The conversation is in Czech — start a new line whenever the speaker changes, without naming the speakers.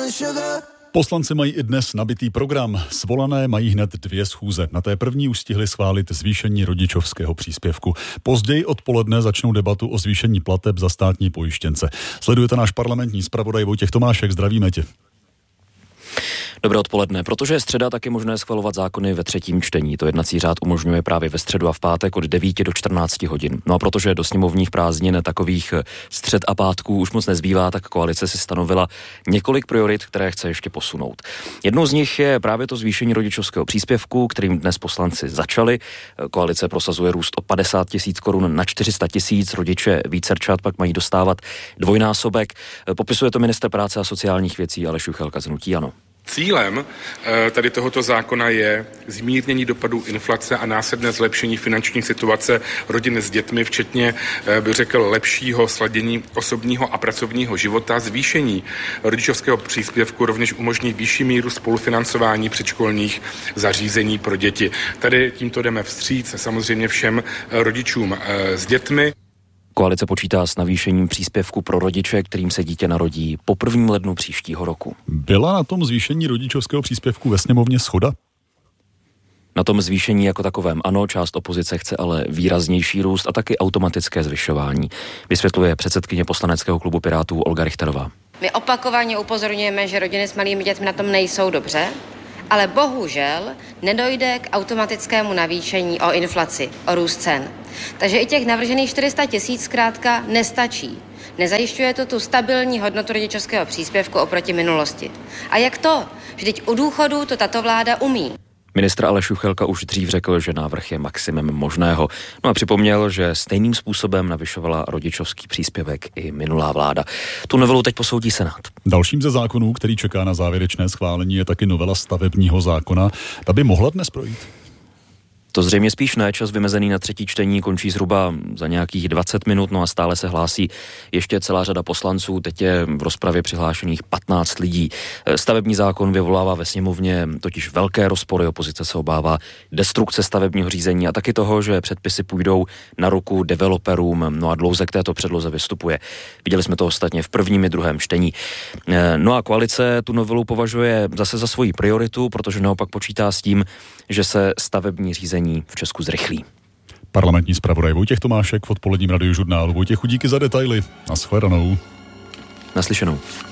Poslanci mají i dnes nabitý program. Svolané mají hned 2 schůze. Na té první už stihli schválit zvýšení rodičovského příspěvku. Později odpoledne začnou debatu o zvýšení plateb za státní pojištěnce. Sledujete náš parlamentní zpravodaj Vojtěch Tomášek. Zdravíme tě.
Dobré odpoledne. Protože je středa, tak je možné schvalovat zákony ve 3. čtení. To jednací řád umožňuje právě ve středu a v pátek od 9 do 14 hodin. No a protože do sněmovních prázdnin takových střed a pátků už moc nezbývá, tak koalice si stanovila několik priorit, které chce ještě posunout. Jednou z nich je právě to zvýšení rodičovského příspěvku, kterým dnes poslanci začali. Koalice prosazuje růst o 50 000 korun na 400 000. Rodiče vícerčat pak mají dostávat dvojnásobek. Popisuje to ministr práce a sociálních věcí Aleš Juchelka z hnutí ANO.
Cílem tady tohoto zákona je zmírnění dopadů inflace a následné zlepšení finanční situace rodin s dětmi, včetně, bych řekl, lepšího sladění osobního a pracovního života. Zvýšení rodičovského příspěvku rovněž umožní vyšší míru spolufinancování předškolních zařízení pro děti. Tady tímto jdeme vstříc samozřejmě všem rodičům s dětmi.
Koalice počítá s navýšením příspěvku pro rodiče, kterým se dítě narodí po 1. lednu příštího roku.
Byla na tom zvýšení rodičovského příspěvku ve sněmovně shoda?
Na tom zvýšení jako takovém ano, část opozice chce ale výraznější růst a taky automatické zvyšování. Vysvětluje předsedkyně poslaneckého klubu Pirátů Olga Richterová.
My opakovaně upozorňujeme, že rodiny s malými dětmi na tom nejsou dobře, ale bohužel nedojde k automatickému navýšení o inflaci, o růst cen. Takže i těch navržených 400 000 zkrátka nestačí. Nezajišťuje to tu stabilní hodnotu rodičovského příspěvku oproti minulosti. A jak to? Vždyť u důchodů to tato vláda umí.
Ministr Aleš Juchelka už dřív řekl, že návrh je maximum možného. No a připomněl, že stejným způsobem navyšovala rodičovský příspěvek i minulá vláda. Tu novelu teď posoudí Senát.
Dalším ze zákonů, který čeká na závěrečné schválení, je taky novela stavebního zákona. Ta by mohla dnes projít?
To zřejmě spíš ne, čas vymezený na 3. čtení končí zhruba za nějakých 20 minut, no a stále se hlásí ještě celá řada poslanců, teď je v rozpravě přihlášených 15 lidí. Stavební zákon vyvolává ve sněmovně totiž velké rozpory, opozice se obává destrukce stavebního řízení a taky toho, že předpisy půjdou na ruku developerům, no a dlouze k této předloze vystupuje. Viděli jsme to ostatně v 1. i 2. čtení. No a koalice tu novelu považuje zase za svoji prioritu, protože naopak počítá s tím, že se stavební řízení v Česku zrychlí.
Parlamentní zpravodaj Vojtěch Tomášek v odpoledním radiožurnálu. Vojtěchu, díky za detaily. Nashledanou.
Naslyšenou.